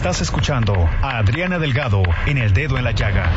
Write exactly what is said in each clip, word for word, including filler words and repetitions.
Estás escuchando a Adriana Delgado en El Dedo en la Llaga.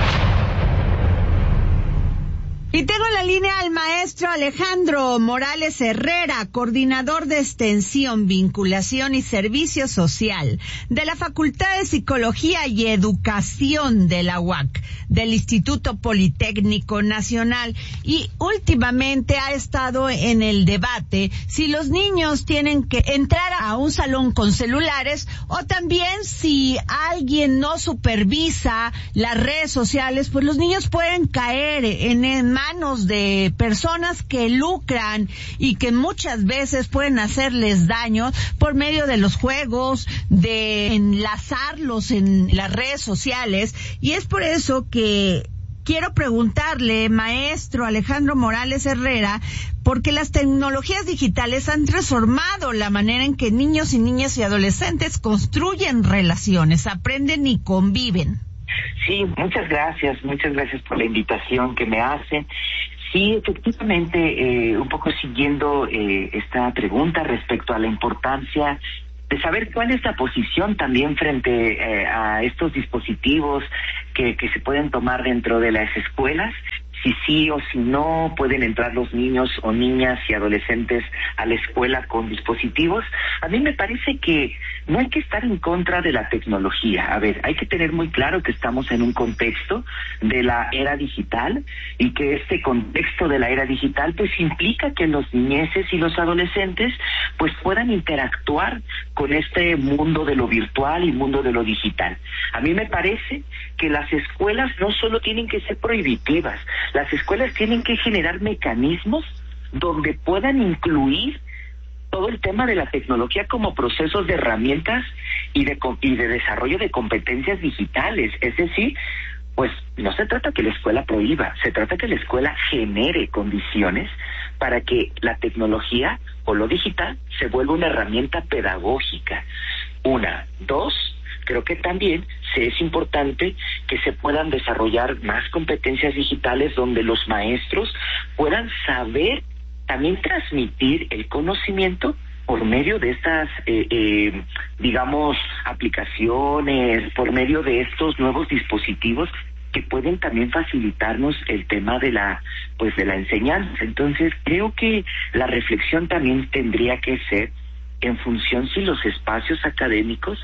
Y tengo en la línea al maestro Alejandro Morales Herrera, coordinador de Extensión, Vinculación y Servicio Social de la Facultad de Psicología y Educación de la U A C, del Instituto Politécnico Nacional. Y últimamente ha estado en el debate si los niños tienen que entrar a un salón con celulares o también si alguien no supervisa las redes sociales, pues los niños pueden caer en el manos de personas que lucran y que muchas veces pueden hacerles daño por medio de los juegos, de enlazarlos en las redes sociales. Y es por eso que quiero preguntarle, maestro Alejandro Morales Herrera, porque las tecnologías digitales han transformado la manera en que niños y niñas y adolescentes construyen relaciones, aprenden y conviven. Sí, muchas gracias, muchas gracias por la invitación que me hacen. Sí, efectivamente, eh, un poco siguiendo eh, esta pregunta respecto a la importancia de saber cuál es la posición también frente eh, a estos dispositivos que, que se pueden tomar dentro de las escuelas. Si sí o si no pueden entrar los niños o niñas y adolescentes a la escuela con dispositivos. A mí me parece que no hay que estar en contra de la tecnología. A ver, hay que tener muy claro que estamos en un contexto de la era digital y que este contexto de la era digital pues implica que los niñeces y los adolescentes pues puedan interactuar con este mundo de lo virtual y mundo de lo digital. A mí me parece que las escuelas no solo tienen que ser prohibitivas, las escuelas tienen que generar mecanismos donde puedan incluir todo el tema de la tecnología como procesos de herramientas y de, y de desarrollo de competencias digitales. Es decir, pues no se trata que la escuela prohíba, se trata que la escuela genere condiciones para que la tecnología o lo digital se vuelva una herramienta pedagógica. Una, dos, creo que también se es importante que se puedan desarrollar más competencias digitales donde los maestros puedan saber también transmitir el conocimiento por medio de estas, eh, eh, digamos, aplicaciones, por medio de estos nuevos dispositivos que pueden también facilitarnos el tema de la, pues, de la enseñanza. Entonces, creo que la reflexión también tendría que ser en función si los espacios académicos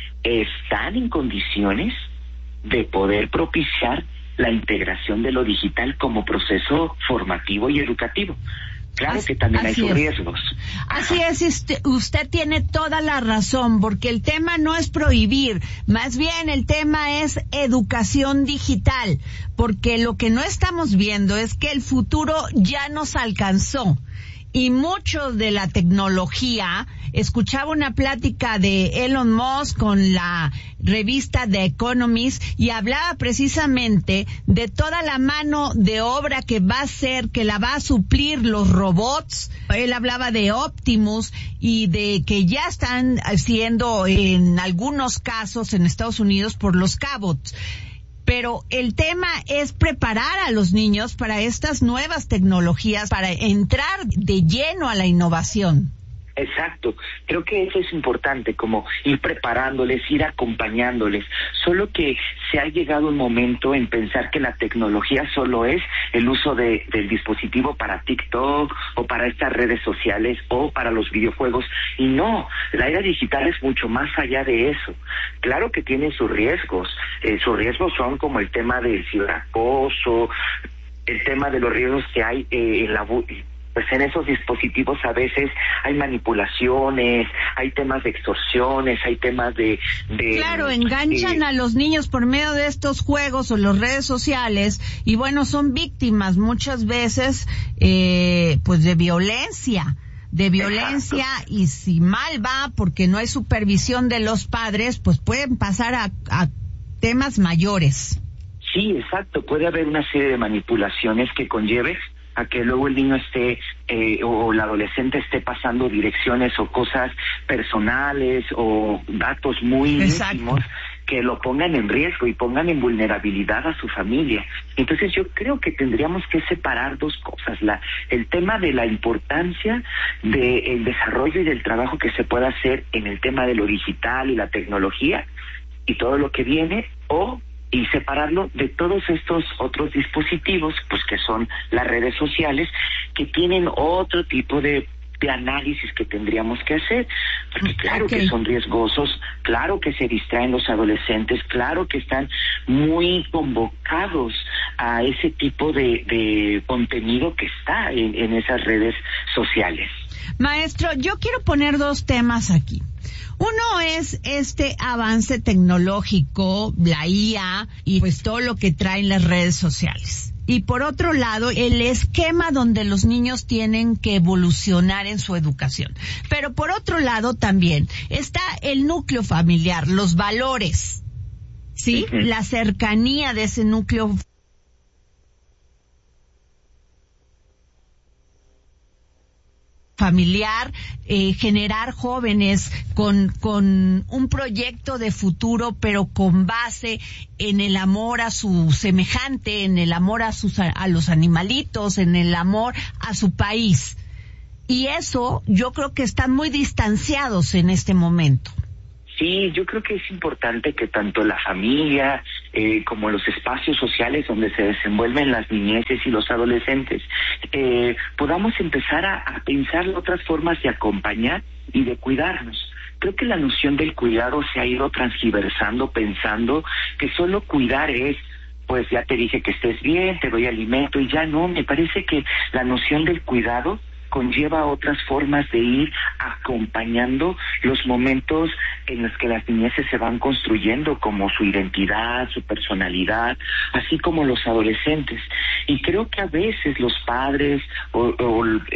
están en condiciones de poder propiciar la integración de lo digital como proceso formativo y educativo. Claro así, que también hay sus riesgos. Así es, usted, usted tiene toda la razón, porque el tema no es prohibir, más bien el tema es educación digital, porque lo que no estamos viendo es que el futuro ya nos alcanzó. Y mucho de la tecnología, escuchaba una plática de Elon Musk con la revista The Economist y hablaba precisamente de toda la mano de obra que va a ser, que la va a suplir los robots. Él hablaba de Optimus y de que ya están siendo en algunos casos en Estados Unidos por los cobots. Pero el tema es preparar a los niños para estas nuevas tecnologías, para entrar de lleno a la innovación. Exacto, creo que eso es importante, como ir preparándoles, ir acompañándoles, solo que se ha llegado un momento en pensar que la tecnología solo es el uso de, del dispositivo para TikTok o para estas redes sociales o para los videojuegos, y no, la era digital es mucho más allá de eso. Claro que tiene sus riesgos, eh, sus riesgos son como el tema del ciberacoso, el tema de los riesgos que hay eh, en la... pues en esos dispositivos a veces hay manipulaciones, hay temas de extorsiones, hay temas de... de claro, enganchan eh, a los niños por medio de estos juegos o las redes sociales y bueno, son víctimas muchas veces eh, pues de violencia, de violencia. Exacto. Y si mal va porque no hay supervisión de los padres, pues pueden pasar a, a temas mayores. Sí, exacto, puede haber una serie de manipulaciones que conlleve a que luego el niño esté eh, o el adolescente esté pasando direcciones o cosas personales o datos muy Exacto. íntimos que lo pongan en riesgo y pongan en vulnerabilidad a su familia. Entonces yo creo que tendríamos que separar dos cosas, la el tema de la importancia del desarrollo y del trabajo que se pueda hacer en el tema de lo digital y la tecnología, y todo lo que viene, o y separarlo de todos estos otros dispositivos, pues que son las redes sociales, que tienen otro tipo de de análisis que tendríamos que hacer, porque claro okay. que son riesgosos, claro que se distraen los adolescentes, claro que están muy convocados a ese tipo de, de contenido que está en, en esas redes sociales. Maestro, yo quiero poner dos temas aquí. Uno es este avance tecnológico, la I A y pues todo lo que traen las redes sociales. Y por otro lado, el esquema donde los niños tienen que evolucionar en su educación. Pero por otro lado también está el núcleo familiar, los valores, ¿sí? Uh-huh. La cercanía de ese núcleo familiar. familiar, eh, generar jóvenes con con un proyecto de futuro, pero con base en el amor a su semejante, en el amor a sus a los animalitos, en el amor a su país. Y eso yo creo que están muy distanciados en este momento. Sí, yo creo que es importante que tanto la familia eh, como los espacios sociales donde se desenvuelven las niñeces y los adolescentes eh, podamos empezar a, a pensar otras formas de acompañar y de cuidarnos. Creo que la noción del cuidado se ha ido transgiversando pensando que solo cuidar es, pues ya te dije que estés bien, te doy alimento y ya no. Me parece que la noción del cuidado conlleva otras formas de ir acompañando los momentos en los que las niñeces se van construyendo, como su identidad, su personalidad, así como los adolescentes. Y creo que a veces los padres o, o